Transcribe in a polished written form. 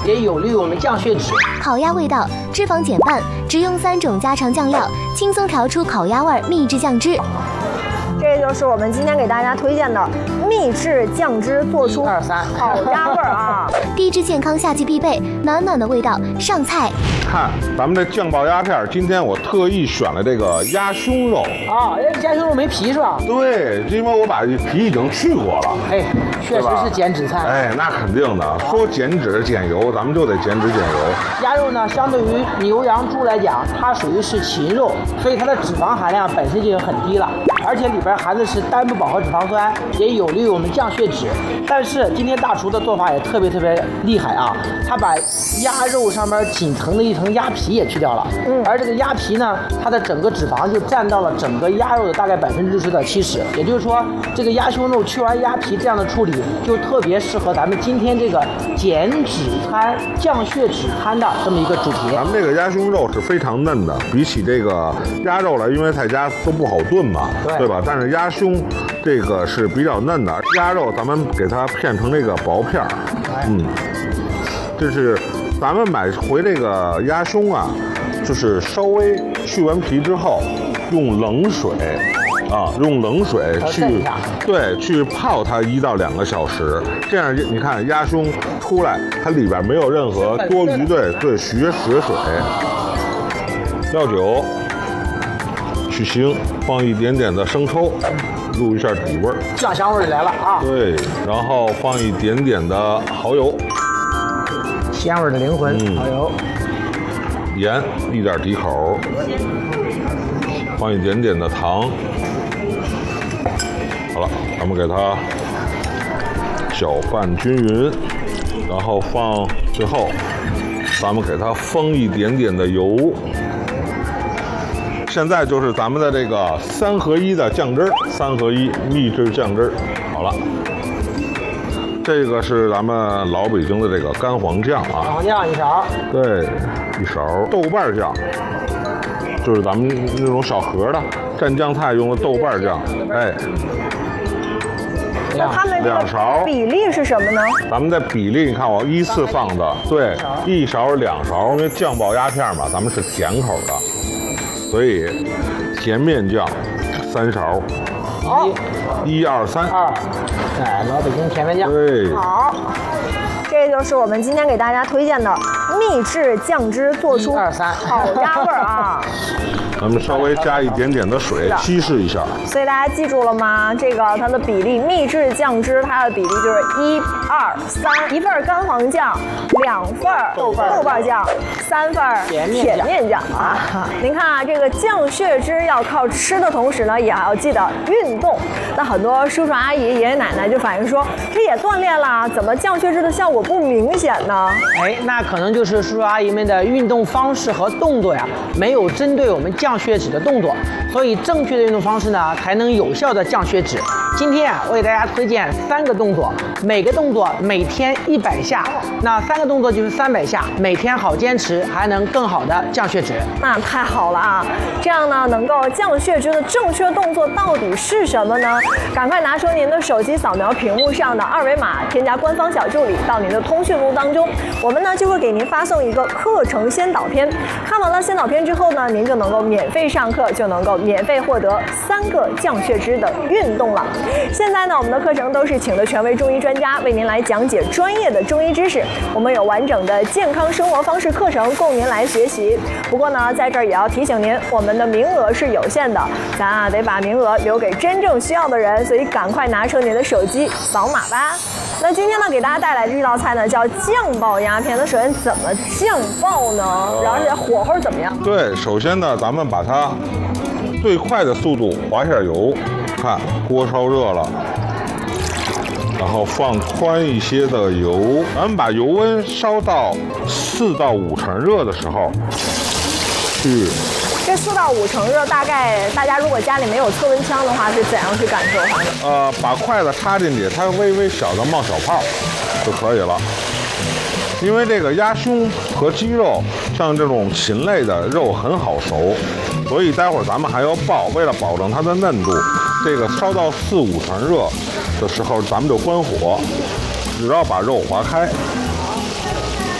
也有利于我们降血脂。 烤鸭味道，脂肪减半，只用3种家常酱料，轻松调出烤鸭味秘制酱汁。 这就是我们今天给大家推荐的秘制酱汁，做出 1、2、3 烤鸭味儿啊！ 低脂健康，夏季必备，暖暖的味道，上菜。 看咱们这酱爆鸭片，今天我特意选了这个鸭胸肉啊，鸭胸肉没皮是吧？ 对，因为我把皮已经去过了。 哎，确实是减脂菜。 哎，那肯定的，说减脂减油，咱们就得减脂减油。 鸭肉呢，相对于牛羊猪来讲，它属于是禽肉，所以它的脂肪含量本身就已经很低了，而且里边含的是单不饱和脂肪酸，也有利于我们降血脂。但是今天大厨的做法也特别厉害啊，他把鸭肉上面仅层的一层鸭皮也去掉了，而这个鸭皮呢，它的整个脂肪就占到了整个鸭肉的大概60%到70%，也就是说，这个鸭胸肉去完鸭皮这样的处理，就特别适合咱们今天这个减脂餐、降血脂餐的这么一个主题。 咱们这个鸭胸肉是非常嫩的，比起这个鸭肉来，因为在家都不好炖嘛，对吧？但是鸭胸这个是比较嫩的，鸭肉咱们给它片成这个薄片儿，这是咱们买回这个鸭胸啊，就是稍微去完皮之后，用冷水去泡它1到2个小时，这样你看鸭胸出来，它里边没有任何多余血水。料酒，去腥，放一点点的生抽，入一下底味儿， 酱香味来了啊！ 对，然后放一点点的蚝油， 鲜味的灵魂，蚝油， 盐一点底口，放一点点的糖。好了，咱们给它搅拌均匀，然后最后咱们给它封一点点的油。现在就是咱们的这个3合1的酱汁，3合1秘制酱汁。好了，这个是咱们老北京的这个干黄酱啊， 干黄酱1勺， 对，1勺豆瓣酱，就是咱们那种小盒的蘸酱菜用的豆瓣酱，哎。 那他们 2勺比例是什么呢？ 咱们的比例，你看我依次放的，对，1勺2勺，因为酱爆鸭片嘛，咱们是甜口的，所以甜面酱3勺。 好 ，1、2、3。 哎，老北京甜面酱。 对。 好，这就是我们今天给大家推荐的秘制酱汁，做出 1、2、3 烤鸭味儿啊。 咱们稍微加一点点的水稀释一下， 所以大家记住了吗？这个它的比例，秘制酱汁它的比例就是1、2、3，1份干黄酱，2份豆瓣酱，3份甜面酱啊。您看啊，这个降血脂要靠吃的同时呢，也要记得运动。那很多叔叔阿姨、爷爷奶奶就反映说，这也锻炼啦，怎么降血脂的效果不明显呢？ 哎，那可能就是叔叔阿姨们的运动方式和动作呀，没有针对我们降血脂的动作，所以正确的运动方式呢，才能有效的降血脂。今天啊，我给大家推荐3个动作，每个动作每天100下，那3个动作就是300下，每天好坚持，还能更好的降血脂。 那太好了啊！这样呢，能够降血脂的正确动作到底是什么呢？赶快拿出您的手机，扫描屏幕上的2维码，添加官方小助理到您的通讯录当中，我们呢就会给您发送一个课程先导片。看完了先导片之后呢，您就能够免费上课，就能够免费获得3个降血脂的运动了。现在呢，我们的课程都是请的权威中医专家为您来讲解专业的中医知识，我们有完整的健康生活方式课程供您来学习。不过呢，在这儿也要提醒您，我们的名额是有限的，咱啊得把名额留给真正需要的人，所以赶快拿出您的手机扫码吧。那今天呢，给大家带来的这道菜呢，叫酱爆鸭片。那首先怎么酱爆呢？而且火候怎么样？ 对，首先呢，咱们把它最快的速度滑一下油，看锅烧热了，然后放宽一些的油，咱们把油温烧到4到5成热的时候，去。 这4到5成热，大概大家如果家里没有测温枪的话，是怎样去感受它的？ 把筷子插进去，它微微小的冒小泡就可以了。因为这个鸭胸和鸡肉，像这种禽类的肉很好熟，所以待会儿咱们还要爆。为了保证它的嫩度，这个烧到4、5成热的时候，咱们就关火，只要把肉划开，